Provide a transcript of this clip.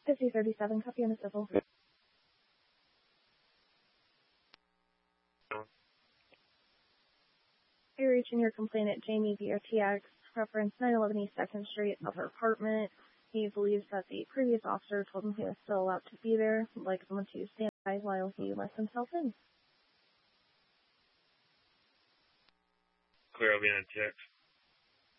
5037, copy on the civil. You're reaching your complainant, Jamie VRTX, reference 911 East 2nd Street of her apartment. He believes that the previous officer told him he was still allowed to be there, would like someone to stand by while he lets himself in. Clear, I'll be in a text.